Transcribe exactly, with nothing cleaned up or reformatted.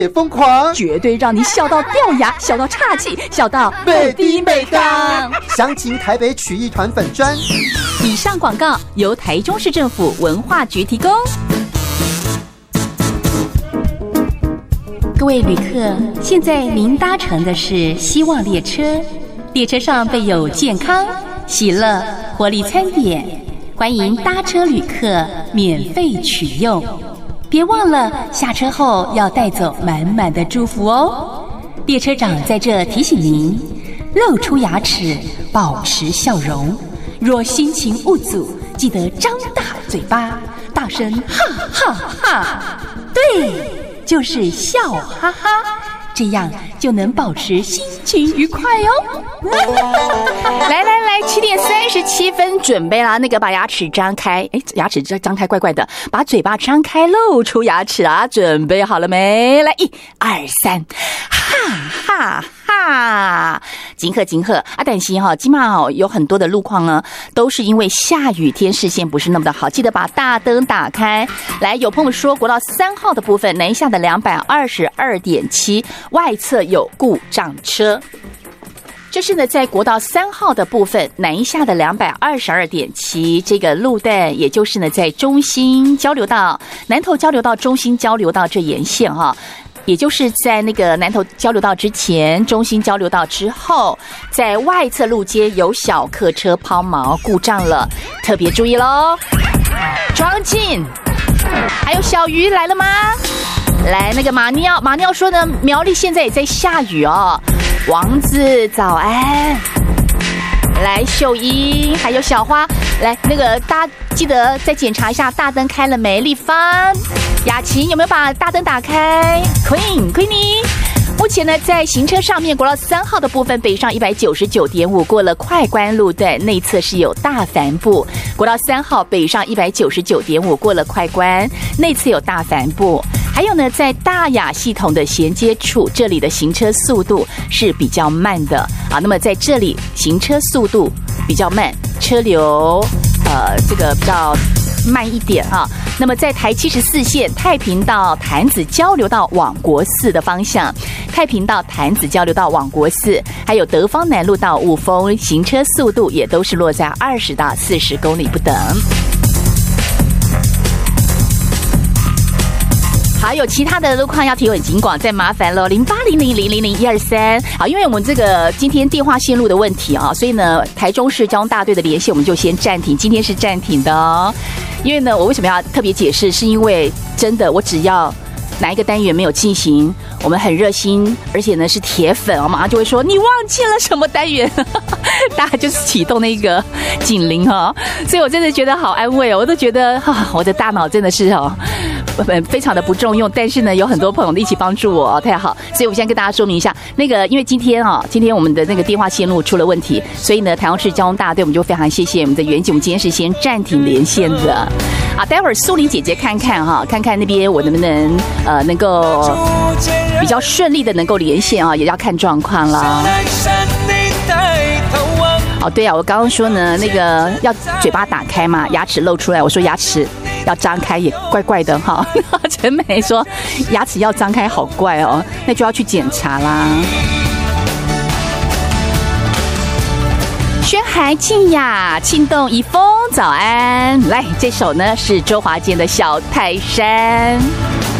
也疯狂， 绝对让你笑到掉牙，笑到岔气，笑到美的美当。详情台北曲艺团粉专。 以上广告由台中市政府文化局提供。各位旅客，现在您搭乘的是希望列车，列车上备有健康、喜乐、活力餐点，欢迎搭车旅客免费取用。别忘了下车后要带走满满的祝福哦。列车长在这提醒您，露出牙齿，保持笑容。若心情无阻，记得张大嘴巴，大声哈哈哈！对，就是笑哈哈，这样就能保持心情愉快哦。来来来，七点三十七分，准备啦！那个把牙齿张开，哎，牙齿张开怪怪的，把嘴巴张开，露出牙齿啊！准备好了没？来，一、二、三，哈哈哈！金鹤金鹤啊，但是哈，今嘛哦有很多的路况呢，都是因为下雨天，视线不是那么的好，记得把大灯打开。来，有朋友说国道三号的部分，南下的两百二十二点七，外侧有故障车。这是呢，在国道三号的部分，南下的两百二十二点七这个路段，也就是呢，在中兴交流道、南投交流道、中兴交流道这沿线哈，也就是在那个南投交流道之前，中兴交流道之后，在外侧路街有小客车抛锚故障了，特别注意喽！庄敬，还有小鱼来了吗？来，那个马尿，马尿说呢，苗栗现在也在下雨哦。王子早安，来秀英还有小花，来那个大家记得再检查一下大灯开了没？丽芳、雅琴有没有把大灯打开 ？Queen Queenie， 目前呢在行车上面，国道三号的部分北上一百九十九点五，过了快关路段内侧是有大帆布。国道三号北上一百九十九点五，过了快关内侧有大帆布。还有呢，在大雅系统的衔接处，这里的行车速度是比较慢的啊。那么在这里行车速度比较慢，车流呃这个比较慢一点哈、啊。那么在台七十四线太平到潭子交流道往国四的方向，太平到潭子交流道往国四，还有德芳南路到雾峰，行车速度也都是落在二十到四十公里不等。还有其他的路况要提很警广，再麻烦了零八零零零零零一二三。好，因为我们这个今天电话线路的问题啊，所以呢，台中市交通大队的连线我们就先暂停，今天是暂停的哦。因为呢，我为什么要特别解释？是因为真的，我只要哪一个单元没有进行，我们很热心，而且呢是铁粉，我马上就会说你忘记了什么单元，大家就是启动那个警铃哦。所以我真的觉得好安慰哦，我都觉得啊，我的大脑真的是哦。非常的不重用，但是呢，有很多朋友一起帮助我，太好。所以我先跟大家说明一下，那个因为今天啊，今天我们的那个电话线路出了问题，所以呢，台中市交通大队我们就非常谢谢我们的员警，我们今天是先暂停连线的。啊，待会儿苏玲姐姐看看哈，看看那边我能不能呃能够比较顺利的能够连线啊，也要看状况啦。哦，对啊，我刚刚说呢，那个要嘴巴打开嘛，牙齿露出来，我说牙齿要张开也怪怪的哈。陈美说牙齿要张开好怪哦，那就要去检查啦。宣海静雅庆动一峰早安，来这首呢是周华健的小泰山。